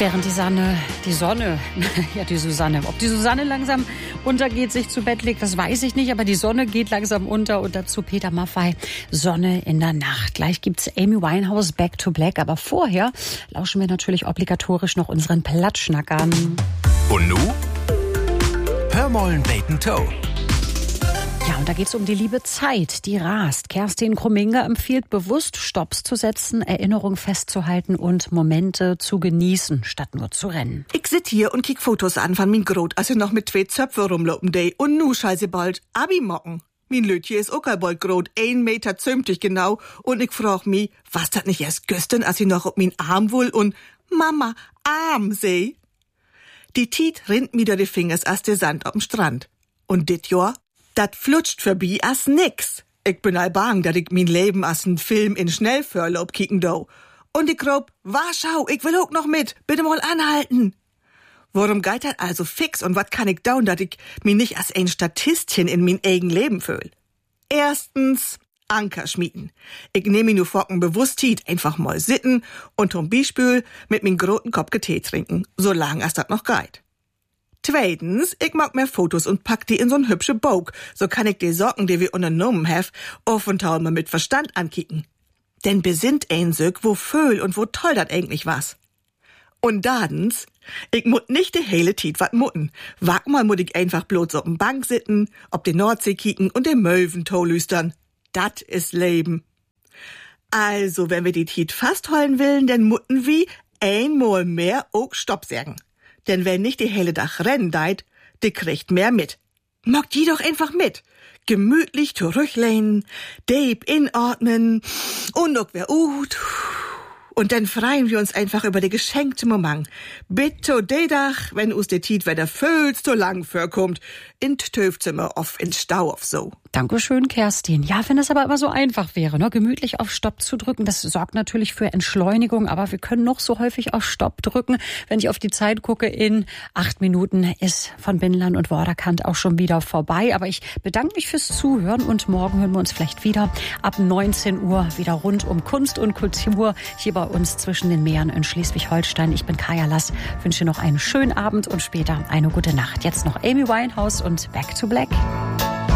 Während die Susanne, ob die Susanne langsam untergeht, sich zu Bett legt, das weiß ich nicht, aber die Sonne geht langsam unter und dazu Peter Maffay, Sonne in der Nacht. Gleich gibt's Amy Winehouse, Back to Black, aber vorher lauschen wir natürlich obligatorisch noch unseren Plattschnackern. Und nu? Hör mollen Bacon Toe. Ja, und da geht's um die liebe Zeit, die rast. Kerstin Krumminger empfiehlt bewusst, Stopps zu setzen, Erinnerungen festzuhalten und Momente zu genießen, statt nur zu rennen. Ich sit hier und kick Fotos an von min Grot, als ich noch mit 2 Zöpfe rumlopen dei. Und nu scheiße bald Abi mocken. Min Lötje ist auch bald grot, 1 Meter zömtig genau. Und ich frag mi, was dat nicht erst gestern, als ich noch op min Arm wohl und Mama, Arm seh. Die Tiet rinnt mi durch die Fingers as der Sand op'm Strand. Und dit Jahr? Dat flutscht vorbei as nix. Ich bin all bang, dat ich min Leben as n Film in Schnellförlob kicken do. Und ich grob, schau, ich will auch noch mit, bitte mal anhalten. Worum geht dat also fix und wat kann ich down, dat ich mi nicht as ein Statistchen in min eigen Leben fühl? Erstens, Anker schmieden. Ich nehm mi nu Focken bewusst Tiet, einfach mal sitten und zum Beispiel mit min groten Kopf Tee trinken, solang as dat noch geht. Zweitens, ich mag mehr Fotos und pack die in so'n hübsche Bog. So kann ich die Socken, die wir unternommen have, auf und mal mit Verstand ankicken. Denn besinnt ein Söck, wo Föhl und wo toll dat eigentlich was. Und dadens, ich mut nicht de hele Tiet wat mutten. Wag mal mut ich einfach bloß op'n Bank sitten, ob die Nordsee kicken und den Möwentow lüstern. Dat is Leben. Also, wenn wir die Tiet fast holen willen, dann mutten wie einmal mehr auch Stopp sagen. Denn wenn nicht die helle Dach rennen deit, die kriegt mehr mit. Mag die doch einfach mit. Gemütlich zurücklehnen, deep inatmen und auch wer und dann freuen wir uns einfach über die geschenkte Moment. Bitte de Dach, wenn us de Tiet wieder völs so lang vorkommt, in Töfzimmer auf in Stau auf so. Dankeschön, Kerstin. Ja, wenn es aber immer so einfach wäre, ne, gemütlich auf Stopp zu drücken, das sorgt natürlich für Entschleunigung, aber wir können noch so häufig auf Stopp drücken. Wenn ich auf die Zeit gucke, in 8 Minuten ist von Binland und Vorderkant auch schon wieder vorbei. Aber ich bedanke mich fürs Zuhören und morgen hören wir uns vielleicht wieder ab 19 Uhr wieder rund um Kunst und Kultur hier bei uns zwischen den Meeren in Schleswig-Holstein. Ich bin Kaya Lass, wünsche noch einen schönen Abend und später eine gute Nacht. Jetzt noch Amy Winehouse und Back to Black.